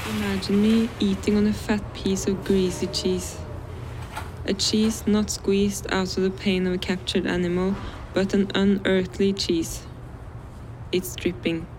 Imagine me eating on a fat piece of greasy cheese. A cheese not squeezed out of the pain of a captured animal, but an unearthly cheese. It's dripping.